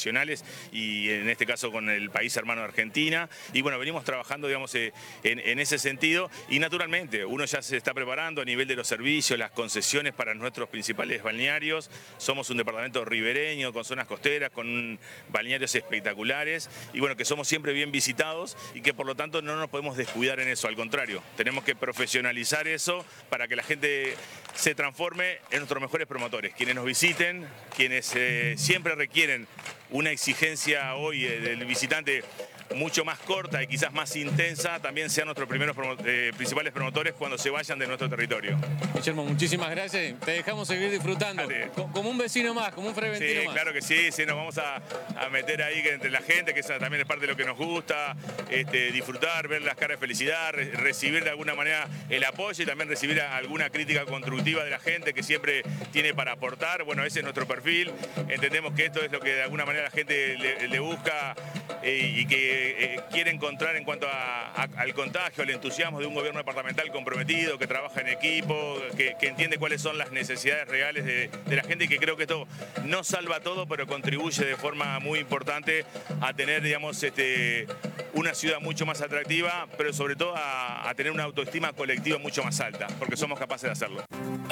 internacionales y en este caso con el país hermano de Argentina. Y bueno, venimos trabajando, digamos, en ese sentido y naturalmente uno ya se está preparando a nivel de los servicios, las concesiones para nuestros principales balnearios. Somos un departamento ribereño con zonas costeras, con balnearios espectaculares y bueno, que somos siempre bien visitados y que por lo tanto no nos podemos descuidar en eso, al contrario, tenemos que profesionalizar eso para que la gente se transforme en nuestros mejores promotores, quienes nos visiten, quienes siempre requieren una exigencia hoy del visitante mucho más corta y quizás más intensa, también sean nuestros primeros principales promotores cuando se vayan de nuestro territorio. Guillermo, muchísimas gracias. Te dejamos seguir disfrutando. Como un vecino más, como un freventino más. Claro que sí, nos vamos a meter ahí entre la gente, que esa también es parte de lo que nos gusta, disfrutar, ver las caras de felicidad, recibir de alguna manera el apoyo y también recibir alguna crítica constructiva de la gente que siempre tiene para aportar. Bueno, ese es nuestro perfil. Entendemos que esto es lo que de alguna manera la gente le busca y que quiere encontrar en cuanto al contagio, al entusiasmo de un gobierno departamental comprometido, que trabaja en equipo, que entiende cuáles son las necesidades reales de la gente y que creo que esto no salva todo, pero contribuye de forma muy importante a tener, digamos, una ciudad mucho más atractiva, pero sobre todo a tener una autoestima colectiva mucho más alta, porque somos capaces de hacerlo.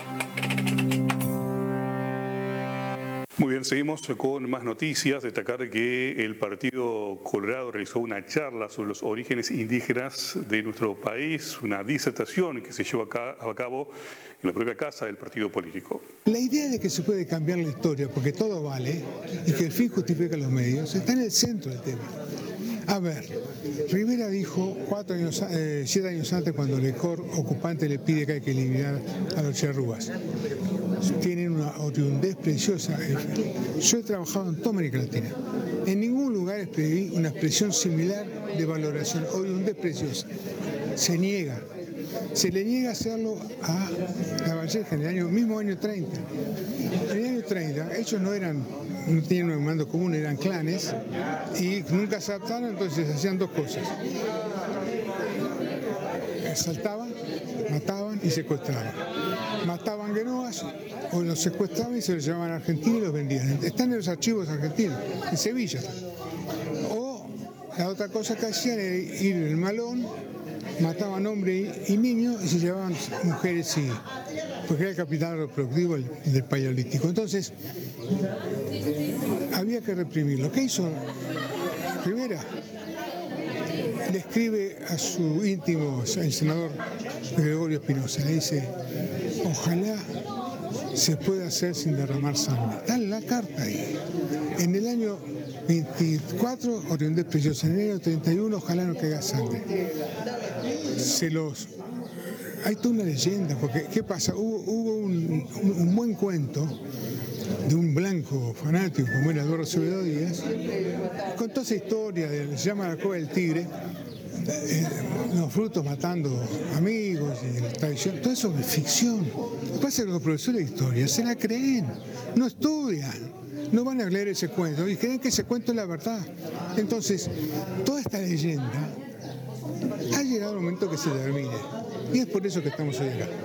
Muy bien, seguimos con más noticias. Destacar que el Partido Colorado realizó una charla sobre los orígenes indígenas de nuestro país, una disertación que se llevó a cabo en la propia casa del partido político. La idea de que se puede cambiar la historia porque todo vale y que el fin justifica los medios está en el centro del tema. A ver, Rivera dijo 7 años antes, cuando el ECOR ocupante le pide que hay que eliminar a los charrúas. Tienen una oriundez preciosa. Yo he trabajado en toda América Latina. En ningún lugar escribí una expresión similar de valoración. Oriundez preciosa. Se niega. Se le niega hacerlo a La Valleja en el mismo año 30. En el año 30 ellos no tenían un mando común, eran clanes y nunca se adaptaron, entonces hacían dos cosas. Asaltaban, mataban y secuestraban. Mataban guenoas o los secuestraban y se los llevaban a Argentina y los vendían. Están en los archivos argentinos, en Sevilla. O la otra cosa que hacían era ir en el malón, mataban hombres y niños y se llevaban mujeres porque era el capital reproductivo del paleolítico. Entonces, había que reprimirlo. ¿Qué hizo Rivera? Le escribe a su íntimo, el senador Gregorio Espinosa, le dice: ojalá se pueda hacer sin derramar sangre. Está en la carta ahí. En el año 24, oriundez preciosa. En el año 31, ojalá no caiga sangre. Hay toda una leyenda, porque ¿qué pasa? Hubo un buen cuento de un blanco fanático como era Eduardo Acevedo Díaz, contó esa historia se llama La Cueva del Tigre, los frutos matando amigos y la traición. Todo eso es ficción. Lo que pasa es que los profesores de historia se la creen, no estudian, no van a leer ese cuento y creen que ese cuento es la verdad. Entonces, toda esta leyenda ha llegado el momento que se termine y es por eso que estamos hoy acá.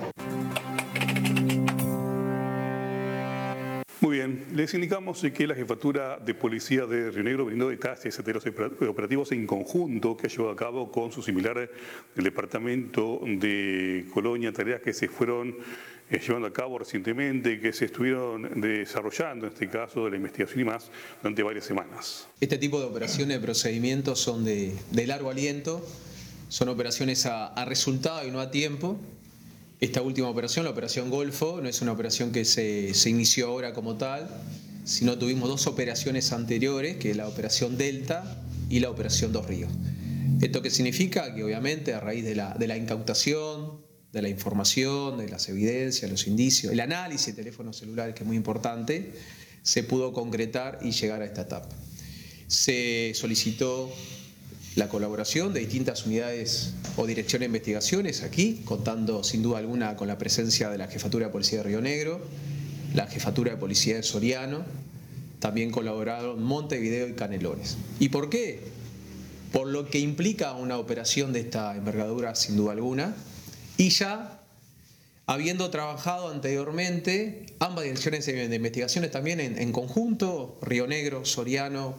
Muy bien, les indicamos que la Jefatura de Policía de Río Negro brindó detalles de los operativos en conjunto que ha llevado a cabo con su similar del Departamento de Colonia, tareas que se fueron llevando a cabo recientemente, que se estuvieron desarrollando, en este caso de la investigación y más, durante varias semanas. Este tipo de operaciones, de procedimientos son de largo aliento, son operaciones a resultado y no a tiempo. Esta última operación, la Operación Golfo, no es una operación que se inició ahora como tal, sino tuvimos dos operaciones anteriores, que es la Operación Delta y la Operación Dos Ríos. ¿Esto qué significa? Que obviamente a raíz de la incautación, de la información, de las evidencias, los indicios, el análisis de teléfonos celulares, que es muy importante, se pudo concretar y llegar a esta etapa. Se solicitó la colaboración de distintas unidades o dirección de investigaciones aquí, contando sin duda alguna con la presencia de la Jefatura de Policía de Río Negro, la Jefatura de Policía de Soriano, también colaboraron Montevideo y Canelones. ¿Y por qué? Por lo que implica una operación de esta envergadura sin duda alguna, y ya habiendo trabajado anteriormente ambas direcciones de investigaciones también en conjunto, Río Negro, Soriano,